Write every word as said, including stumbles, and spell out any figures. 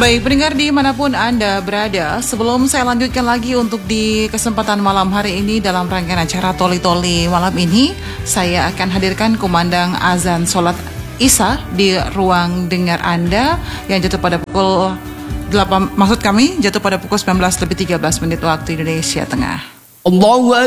Baik, pendengar dimanapun Anda berada, sebelum saya lanjutkan lagi untuk di kesempatan malam hari ini dalam rangkaian acara Toli Toli malam ini, saya akan hadirkan kumandang azan sholat Isya di ruang dengar Anda yang jatuh pada pukul delapan, maksud kami jatuh pada pukul sembilan belas lebih tiga belas menit waktu Indonesia Tengah. Allahu